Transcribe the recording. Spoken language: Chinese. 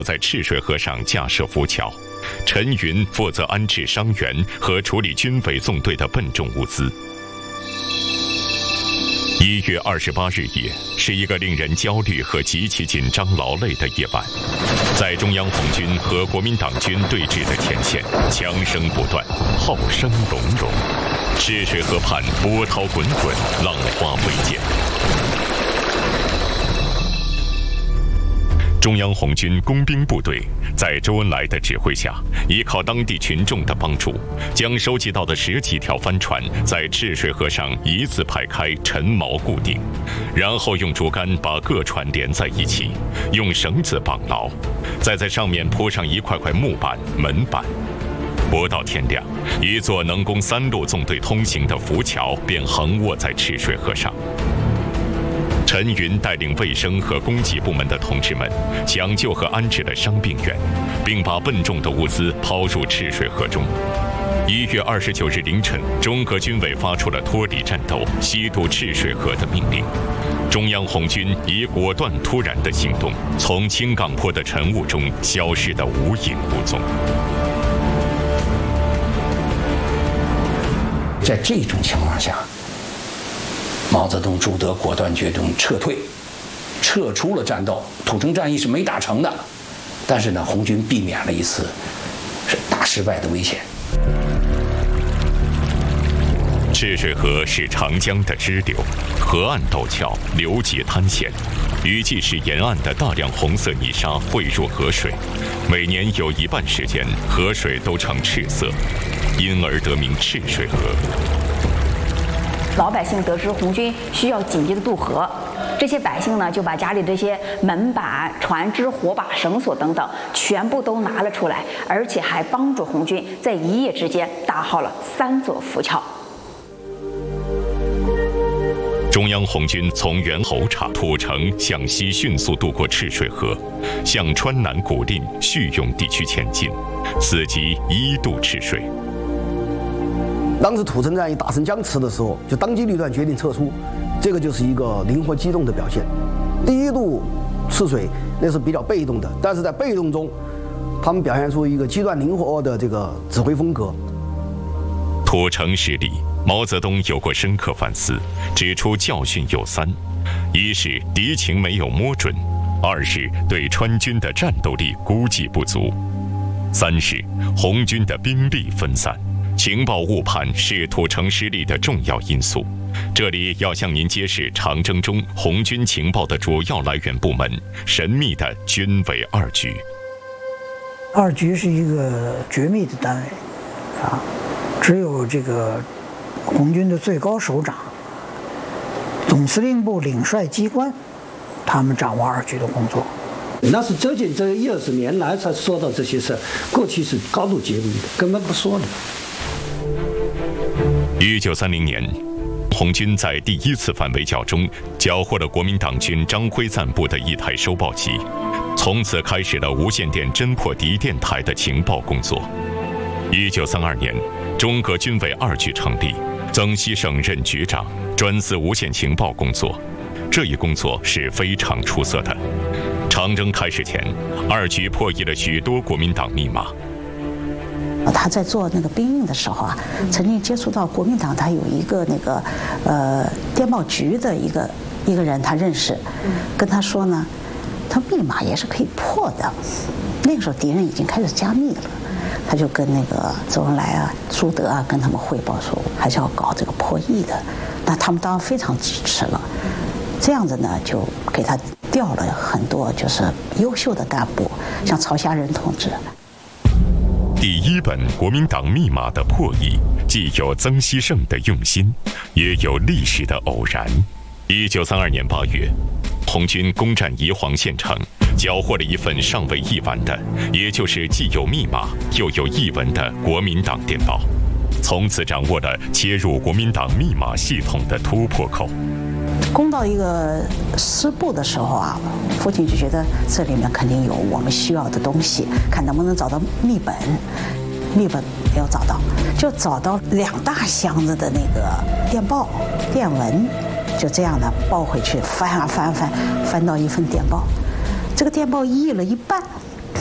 在赤水河上架设浮桥，陈云负责安置伤员和处理军委纵队的笨重物资。1月28日夜是一个令人焦虑和极其紧张劳累的夜晚，在中央红军和国民党军对峙的前线，枪声不断，号声隆隆，赤水河畔波涛滚滚，浪花飞溅。中央红军工兵部队在周恩来的指挥下，依靠当地群众的帮助，将收集到的10几条帆船在赤水河上一字排开，沉锚固定，然后用竹竿把各船连在一起，用绳子绑牢，再在上面铺上一块块木板、门板。不到天亮，一座能供3路纵队通行的浮桥便横卧在赤水河上。陈云带领卫生和供给部门的同志们抢救和安置了伤病员，并把笨重的物资抛入赤水河中。1月29日凌晨，中革军委发出了脱离战斗、西渡赤水河的命令。中央红军以果断突然的行动，从青岗坡的晨雾中消失得无影无踪。 在这种情况下，毛泽东、朱德果断决定撤退，撤出了战斗。土城战役是没打成的，但是呢，红军避免了一次大失败的危险。 赤水河是长江的支流，河岸陡峭，流急滩险，雨季时沿岸的大量红色泥沙汇入河水，每年有1半时间河水都呈赤色，因而得名赤水河。 老百姓得知红军需要紧急的渡河，这些百姓呢就把家里这些门板、船只、火把、绳索等等全部都拿了出来，而且还帮助红军在一夜之间搭好了3座浮桥。 中央红军从猿猴场、土城向西迅速渡过赤水河，向川南古蔺、叙永地区前进，此即1渡赤水。 当时土城战役打成僵持的时候，就当机立断决定撤出，这个就是一个灵活机动的表现。第1渡赤水那是比较被动的，但是在被动中，他们表现出一个机断灵活的这个指挥风格。 土城失利，毛泽东有过深刻反思，指出教训有3：一是敌情没有摸准；2是对川军的战斗力估计不足；3是红军的兵力分散。情报误判是土城失利的重要因素。这里要向您揭示长征中红军情报的主要来源部门——神秘的军委2局。 2局是一个绝密的单位，只有这个红军的最高首长、总司令部领帅机关，他们掌握2局的工作。 那是最近这10-20年来才说到这些事，过去是高度揭秘的，根本不说的。 1930年，红军在第1次反围剿中缴获了国民党军张辉赞部的1台收报机，从此开始了无线电侦破敌电台的情报工作。1932年，中革军委2局成立，曾希圣任局长，专司无线情报工作。这一工作是非常出色的。长征开始前，2局破译了许多国民党密码。 他在做那个兵役的时候曾经接触到国民党，他有一个那个电报局的一个人，他认识，跟他说呢，他密码也是可以破的。那个时候敌人已经开始加密了，他就跟那个周恩来朱德跟他们汇报说，还是要搞这个破译的。那他们当然非常支持了，这样子呢，就给他调了很多就是优秀的干部，像曹虾仁同志。 第1本国民党密码的破译，既有曾希圣的用心，也有历史的偶然。1932年8月，红军攻占宜黄县城，缴获了一份尚未译完的，也就是既有密码又有译文的国民党电报，从此掌握了切入国民党密码系统的突破口。 攻到一个师部的时候父亲就觉得这里面肯定有我们需要的东西，看能不能找到密本。密本没有找到，就找到2大箱子的那个电报、电文，就这样的抱回去翻翻到一份电报。这个电报译了一半，